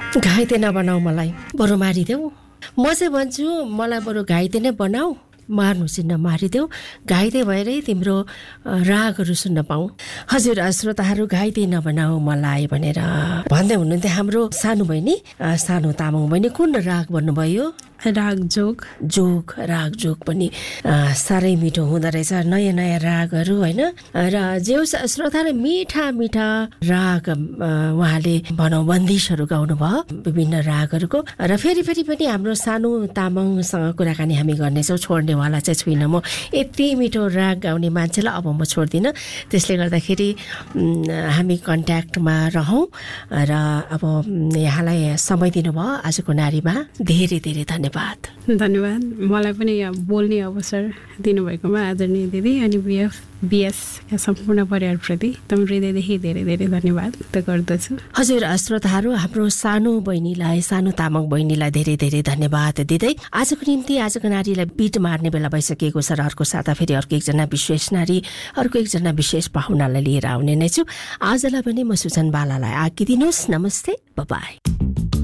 घाइते नबनाऊ मलाई, बरु मारिदेऊ। म चाहिँ भन्छु मलाई बरु घाइते नै बनाऊ, मार्नु चाहिँ नमारिदेऊ। घाइते भएरै तिम्रो रागहरू सुन्न पाऊँ। हजुर श्रोताहरू, घाइते नबनाऊ मलाई भनेर भन्दै हुनुहुन्थ्यो हाम्रो सानो बहिनी, सानो तामाङ बहिनी। कुन राग भन्नुभयो? राग जोग। जोग, राग जोग पनि साह्रै मिठो हुँदो रहेछ, नयाँ नयाँ रागहरू होइन। र जे श्रोताले मिठा मिठा राग उहाँले भनौँ बन्दिसहरू गाउनुभयो विभिन्न रागहरूको। र फेरि पनि हाम्रो सानो तामाङसँग कुराकानी हामी गर्नेछौँ, छोड्नेवाला चाहिँ छुइनँ म। यति मिठो राग गाउने मान्छेलाई अब म छोड्दिनँ। त्यसले गर्दाखेरि हामी कन्ट्याक्टमा रहौँ। र अब यहाँलाई समय दिनुभयो आजको नारीमा धेरै धेरै धन्यवाद। मलाई पनि यहाँ बोल्ने अवसर दिनुभएकोमा आदरणीय दिदी अनि बिएसका सम्पूर्ण परिवारप्रति एकदम हृदयदेखि धेरै धेरै धन्यवाद व्यक्त गर्दछु। हजुर श्रोताहरू, हाम्रो सानो बहिनीलाई, सानो तामाङ बहिनीलाई धेरै धेरै धन्यवाद दिँदै आजको निम्ति, आजको नारीलाई बिट मार्ने बेला भइसकेको छ। र अर्को साता फेरि अर्को एकजना विशेष नारी, अर्को एकजना विशेष पाहुनालाई लिएर आउने नै छु। आजलाई पनि म सुजन बालालाई आज्ञा दिनुहोस्। नमस्ते, बाइ।